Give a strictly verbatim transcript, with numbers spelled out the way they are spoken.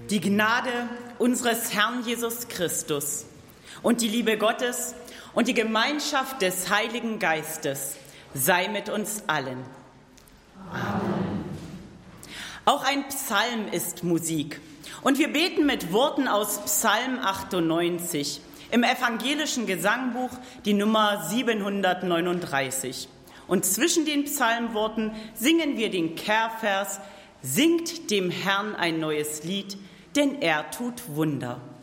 Die Gnade unseres Herrn Jesus Christus und die Liebe Gottes und die Gemeinschaft des Heiligen Geistes sei mit uns allen. Amen. Auch ein Psalm ist Musik und wir beten mit Worten aus Psalm achtundneunzig im evangelischen Gesangbuch, die Nummer siebenhundertneununddreißig. Und zwischen den Psalmworten singen wir den Kehrvers: Singt dem Herrn ein neues Lied, denn er tut Wunder.